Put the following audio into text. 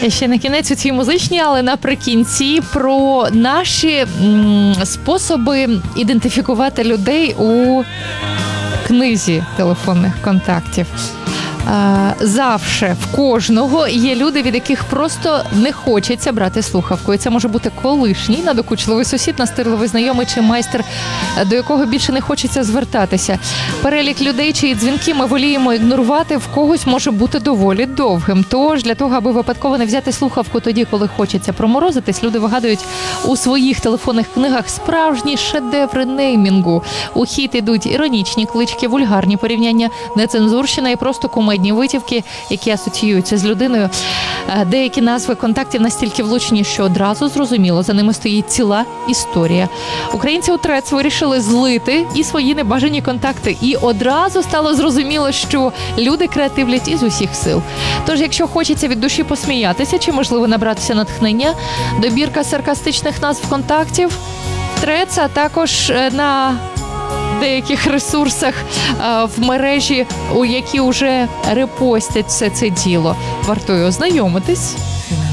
Ще на кінець у цій музичній, але наприкінці про наші способи ідентифікувати людей у книзі телефонних контактів. Завше в кожного є люди, від яких просто не хочеться брати слухавку. І це може бути колишній, надокучливий сусід, настирливий знайомий чи майстер, до якого більше не хочеться звертатися. Перелік людей, чиї дзвінки ми воліємо ігнорувати, в когось може бути доволі довгим. Тож, для того, аби випадково не взяти слухавку тоді, коли хочеться проморозитись, люди вигадують у своїх телефонних книгах справжні шедеври неймінгу. У хід ідуть іронічні клички, вульгарні порівняння, нецензурщина і просто кумедні витівки, які асоціюються з людиною. Деякі назви контактів настільки влучні, що одразу зрозуміло, за ними стоїть ціла історія. Українці у Threads вирішили злити і свої небажані контакти. І одразу стало зрозуміло, що люди креативлять із усіх сил. Тож, якщо хочеться від душі посміятися чи, можливо, набратися натхнення, добірка саркастичних назв контактів Threads, а також на деяких ресурсах в мережі, у які вже репостять все це діло. Варто ознайомитись.